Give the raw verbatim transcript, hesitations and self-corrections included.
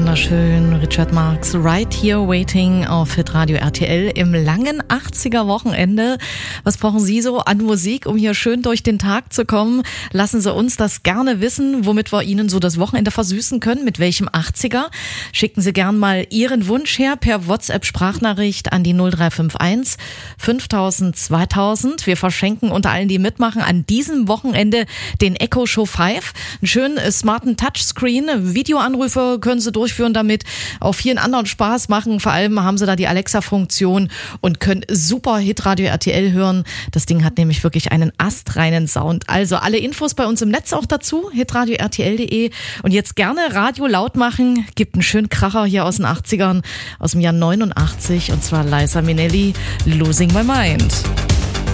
wunderschön. Richard Marx, Right Here Waiting auf Hitradio R T L im langen achtziger Wochenende. Was brauchen Sie so an Musik, um hier schön durch den Tag zu kommen? Lassen Sie uns das gerne wissen, womit wir Ihnen so das Wochenende versüßen können, mit welchem achtziger. Schicken Sie gern mal Ihren Wunsch her per WhatsApp-Sprachnachricht an die null drei fünf eins fünftausend zweitausend. Wir verschenken unter allen, die mitmachen, an diesem Wochenende den Echo Show fünf. Einen schönen smarten Touchscreen. Videoanrufe können Sie durchführen damit. Auch vielen anderen Spaß machen. Vor allem haben Sie da die Alexa-Funktion und können super Hitradio R T L hören. Das Ding hat nämlich wirklich einen astreinen Sound. Also alle Infos bei uns im Netz auch dazu, hitradio r t l punkt d e. Und jetzt gerne Radio laut machen. Gibt einen schönen Kracher hier aus den achtzigern, aus dem Jahr neunundachtzig. Und zwar Liza Minnelli, Losing My Mind.